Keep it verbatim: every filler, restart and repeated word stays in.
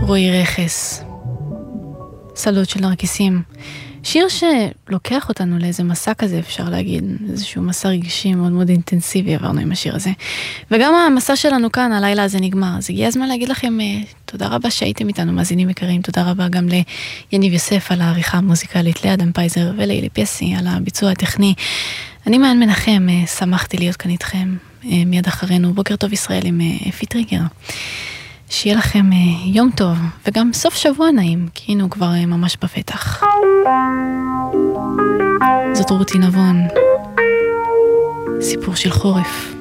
רועי רכס, שדות של נרקיסים. שיר שלוקח אותנו לאיזה מסע כזה, אפשר להגיד, איזשהו מסע רגשי מאוד מאוד אינטנסיבי עברנו עם השיר הזה. וגם המסע שלנו כאן, הלילה הזה נגמר. אז הגיע הזמן להגיד לכם תודה רבה שהייתם איתנו, מאזינים יקרים. תודה רבה גם ליניב יוסף על העריכה המוזיקלית, לאדם פייזר ולילי פייסי על הביצוע הטכני. אני מען מנחם, שמחתי להיות כאן איתכם. מיד אחרינו, בוקר טוב ישראל עם אפי טריגר. שיהיה לכם יום טוב, וגם סוף שבוע נעים, כי היינו כבר ממש בפתח. זאת רותי נבון, סיפור של חורף.